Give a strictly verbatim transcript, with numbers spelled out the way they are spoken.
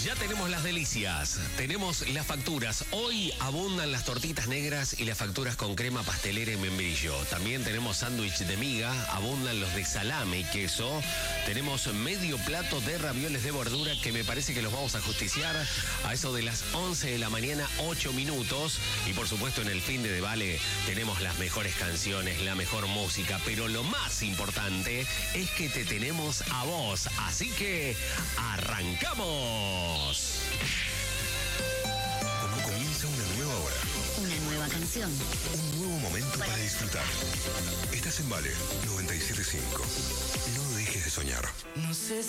Ya tenemos las delicias, tenemos las facturas. Hoy abundan las tortitas negras y las facturas con crema pastelera y membrillo. También tenemos sándwich de miga, abundan los de salame y queso. Tenemos medio plato de ravioles de bordura que me parece que los vamos a justiciar a eso de las once de la mañana, ocho minutos. Y por supuesto en el fin de De Vale tenemos las mejores canciones, la mejor música. Pero lo más importante es que te tenemos a vos. Así que arrancamos. Como comienza una nueva hora. Una nueva canción. Un nuevo momento para disfrutar. Estás en Vale noventa y siete punto cinco. No dejes de soñar. No sé